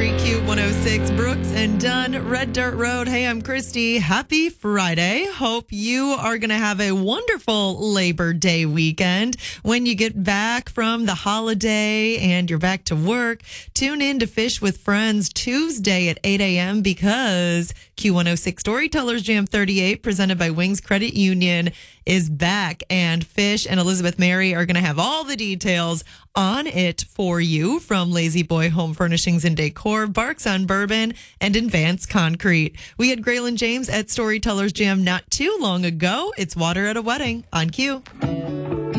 Street, Q106, Brooks and Dunn, Red Dirt Road. Hey, I'm Christy. Happy Friday. Hope you are going to have a wonderful Labor Day weekend. When you get back from the holiday and you're back to work, tune in to Fish with Friends Tuesday at 8 a.m. because Q106 Storytellers Jam 38, presented by Wings Credit Union, is back. And Fish and Elizabeth Mary are going to have all the details on it for you, from Lazy Boy Home Furnishings and Decor, Barks on Bourbon, and Advanced Concrete. We had Graylin James at Storytellers Jam not too long ago. It's Water at a Wedding on Q.